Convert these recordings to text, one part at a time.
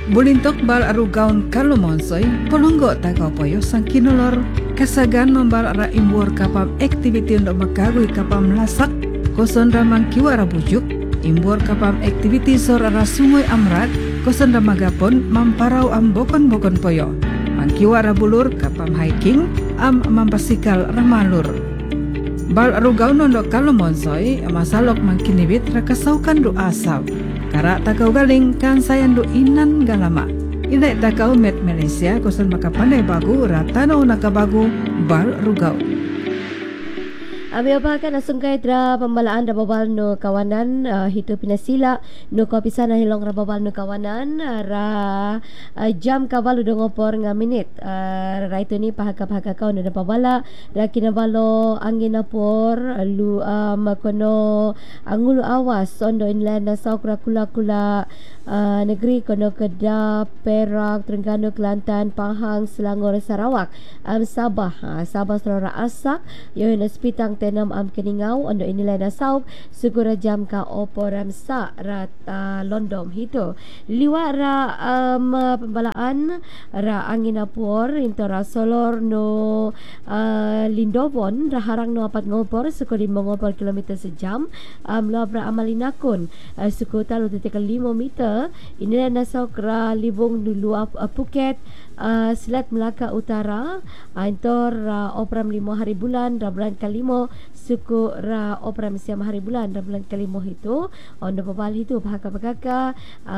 Bulintok bal arugaun kalumonsoy, polonggo tagaw poyo sang kinulor, kasagan membal ra imbur kapam aktiviti untuk magagoy kapam lasak, koson ramang kiwara bujuk, imbur kapam aktiviti sor ara sungoy amrat, koson ramagapon mamparau am bokon-bokon poyo, mangkiwara bulur kapam hiking, am mampasikal ramalur. Bal arugaun untuk kalumonsoy, masalok mangkinibit rakasaukan do asap. Karak takau galing kan sayan do inan galama. Inday takau met Malaysia kosan makapandai bagu ratano nakabagu bal rugau. Ami apakan asungkai dra pembalaan rababal no kawanan hitu pinasila no kopisan hilong rababal no kawanan jam kawal udah ngopor nga minit ra itu ni pahaka kau no rababala ra kinabalo angin apor lu makono angulu awas sondo inland na saukra kula negeri kono Kedah, Perak, Terengganu, Kelantan, Pahang, Selangor, Sarawak, Sabah, Sabah Sarawak Asak, Yohanes Pitang Tenam Keningau, ondo inilah nasauk sugura jam ka oporam sa rata londom hito. Liwa ra pembalaan ra angin apor intora solor no Lindovon ra harang no apat ngopor suku 5 ngopor kilometer sejam. Luabra Amalinakun suku 3.5 meter. Inilah nasauk ra libung dulu Phuket, Selat Melaka Utara, intor opram 5 hari bulan ra bulan kalimo suku ra opram siam hari bulan ra bulan kalimo itu ondo babal itu bahaka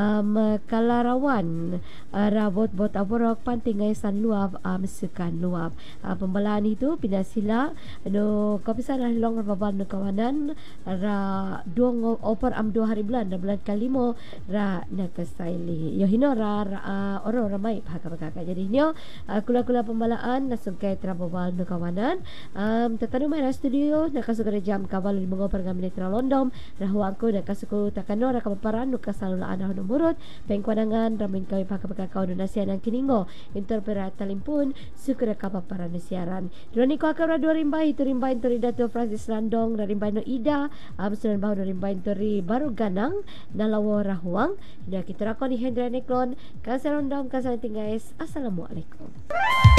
Kalarawan ra bot aborok pantingai san luap mesukan luap pembalaan itu pindah sila no kopisan long babal no kawanan ra dua opor 2 hari bulan ra bulan kalimo ra nakasaili yo hino ra oro ramai bahaka jadi nyo kula-kula pembalaan nasungkai trabobal no kawanan tatanu mai studio nakasugara jam kabalo 5 ngopor ngaminit ra londom rahuangko nakasuko takano ra kapaparan no kasalulaan no murut pengkwanangan ramin kami bahaka kau no nasian ang kiningo interpret talimpun sukura kapaparan no siaran droni ko akara do rimbay itu rimbay tori dato Francis Landong ra rimbay no Ida amsunan bahu no rimbay tori baru ganang nalawo rahuang dah kita rakon di Hendra Neklon kasalondom kasalating guys. Assalamualaikum.